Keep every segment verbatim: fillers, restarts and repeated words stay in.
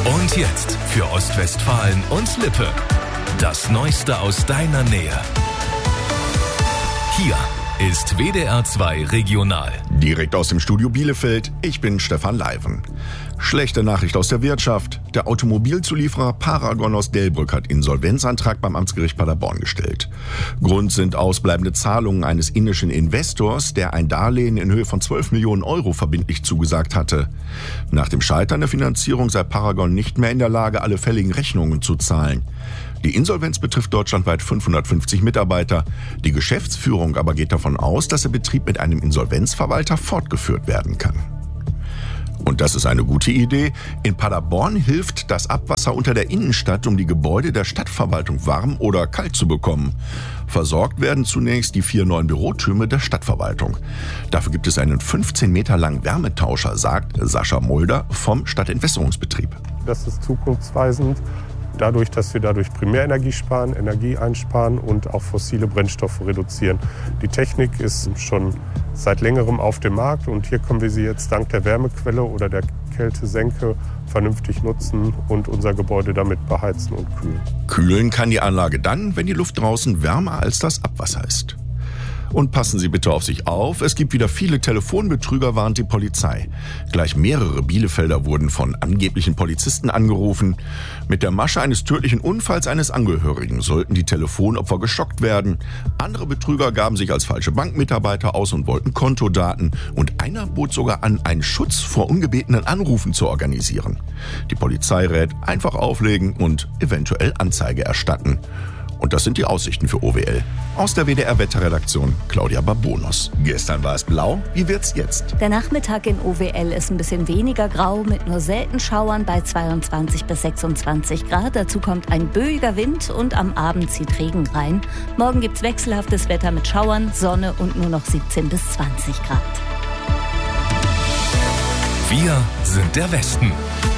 Und jetzt für Ostwestfalen und Lippe. Das Neueste aus deiner Nähe. Hier ist W D R zwei Regional. Direkt aus dem Studio Bielefeld, ich bin Stefan Leiven. Schlechte Nachricht aus der Wirtschaft. Der Automobilzulieferer Paragon aus Delbrück hat Insolvenzantrag beim Amtsgericht Paderborn gestellt. Grund sind ausbleibende Zahlungen eines indischen Investors, der ein Darlehen in Höhe von zwölf Millionen Euro verbindlich zugesagt hatte. Nach dem Scheitern der Finanzierung sei Paragon nicht mehr in der Lage, alle fälligen Rechnungen zu zahlen. Die Insolvenz betrifft deutschlandweit fünfhundertfünfzig Mitarbeiter. Die Geschäftsführung aber geht davon aus, dass der Betrieb mit einem Insolvenzverwalter fortgeführt werden kann. Und das ist eine gute Idee. In Paderborn hilft das Abwasser unter der Innenstadt, um die Gebäude der Stadtverwaltung warm oder kalt zu bekommen. Versorgt werden zunächst die vier neuen Bürotürme der Stadtverwaltung. Dafür gibt es einen fünfzehn Meter langen Wärmetauscher, sagt Sascha Mulder vom Stadtentwässerungsbetrieb. Das ist zukunftsweisend. Dadurch, dass wir dadurch Primärenergie sparen, Energie einsparen und auch fossile Brennstoffe reduzieren. Die Technik ist schon seit längerem auf dem Markt und hier können wir sie jetzt dank der Wärmequelle oder der Kältesenke vernünftig nutzen und unser Gebäude damit beheizen und kühlen. Kühlen kann die Anlage dann, wenn die Luft draußen wärmer als das Abwasser ist. Und passen Sie bitte auf sich auf, es gibt wieder viele Telefonbetrüger, warnt die Polizei. Gleich mehrere Bielefelder wurden von angeblichen Polizisten angerufen. Mit der Masche eines tödlichen Unfalls eines Angehörigen sollten die Telefonopfer geschockt werden. Andere Betrüger gaben sich als falsche Bankmitarbeiter aus und wollten Kontodaten. Und einer bot sogar an, einen Schutz vor ungebetenen Anrufen zu organisieren. Die Polizei rät, einfach auflegen und eventuell Anzeige erstatten. Und das sind die Aussichten für O W L. Aus der W D R-Wetterredaktion Claudia Babonos. Gestern war es blau, wie wird's jetzt? Der Nachmittag in O W L ist ein bisschen weniger grau, mit nur selten Schauern bei zweiundzwanzig bis sechsundzwanzig Grad. Dazu kommt ein böiger Wind und am Abend zieht Regen rein. Morgen gibt's wechselhaftes Wetter mit Schauern, Sonne und nur noch siebzehn bis zwanzig Grad. Wir sind der Westen.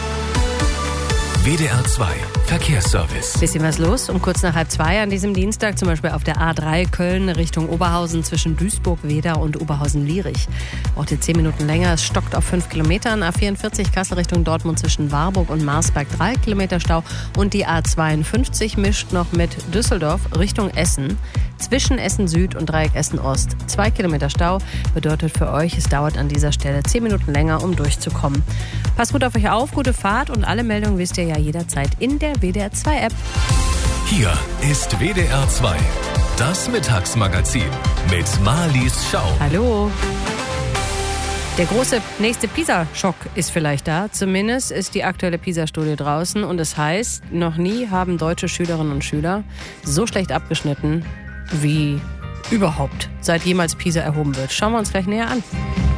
W D R zwei Verkehrsservice. Bisschen was los um kurz nach halb zwei an diesem Dienstag, zum Beispiel auf der A drei Köln Richtung Oberhausen zwischen Duisburg-Wedau und Oberhausen-Lierich. Braucht ihr zehn Minuten länger, es stockt auf fünf Kilometern. A vierundvierzig Kassel Richtung Dortmund zwischen Warburg und Marsberg drei Kilometer Stau. Und die A zweiundfünfzig mischt noch mit Düsseldorf Richtung Essen. Zwischen Essen Süd und Dreieck Essen Ost zwei Kilometer Stau. Bedeutet für euch, es dauert an dieser Stelle zehn Minuten länger, um durchzukommen. Passt gut auf euch auf, gute Fahrt und alle Meldungen wisst ihr ja jederzeit in der W D R zwei App. Hier ist W D R zwei, das Mittagsmagazin mit Marlies Schau. Hallo. Der große nächste PISA-Schock ist vielleicht da. Zumindest ist die aktuelle PISA-Studie draußen. Und es heißt, noch nie haben deutsche Schülerinnen und Schüler so schlecht abgeschnitten wie überhaupt, seit jemals PISA erhoben wird. Schauen wir uns gleich näher an.